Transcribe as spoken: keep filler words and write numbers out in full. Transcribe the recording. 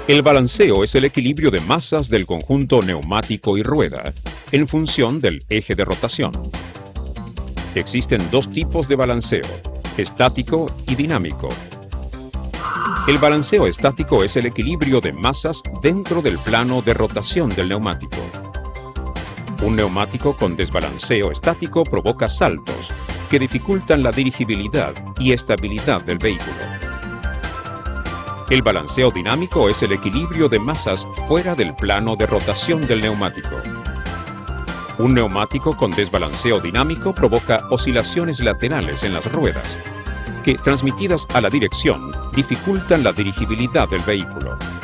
El balanceo es el equilibrio de masas del conjunto neumático y rueda, en función del eje de rotación. Existen dos tipos de balanceo, estático y dinámico. El balanceo estático es el equilibrio de masas dentro del plano de rotación del neumático. Un neumático con desbalanceo estático provoca saltos que dificultan la dirigibilidad y estabilidad del vehículo. El balanceo dinámico es el equilibrio de masas fuera del plano de rotación del neumático. Un neumático con desbalanceo dinámico provoca oscilaciones laterales en las ruedas, que, transmitidas a la dirección, dificultan la dirigibilidad del vehículo.